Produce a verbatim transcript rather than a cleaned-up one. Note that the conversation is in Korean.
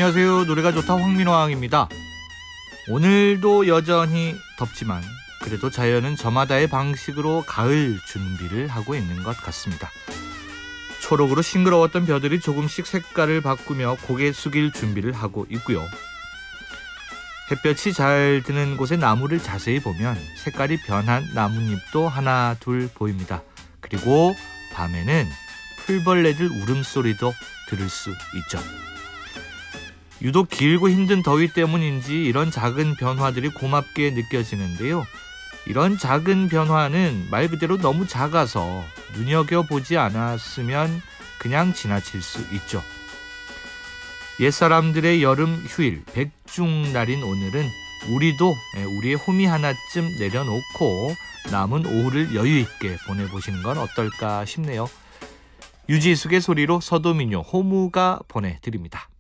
안녕하세요. 노래가 좋다 황민호왕입니다. 오늘도 여전히 덥지만 그래도 자연은 저마다의 방식으로 가을 준비를 하고 있는 것 같습니다. 초록으로 싱그러웠던 벼들이 조금씩 색깔을 바꾸며 고개 숙일 준비를 하고 있고요. 햇볕이 잘 드는 곳의 나무를 자세히 보면 색깔이 변한 나뭇잎도 하나 둘 보입니다. 그리고 밤에는 풀벌레들 울음소리도 들을 수 있죠. 유독 길고 힘든 더위 때문인지 이런 작은 변화들이 고맙게 느껴지는데요. 이런 작은 변화는 말 그대로 너무 작아서 눈여겨보지 않았으면 그냥 지나칠 수 있죠. 옛사람들의 여름 휴일 백중날인 오늘은 우리도 우리의 호미 하나쯤 내려놓고 남은 오후를 여유있게 보내보시는 건 어떨까 싶네요. 유지숙의 소리로 서도민요 호무가 보내드립니다.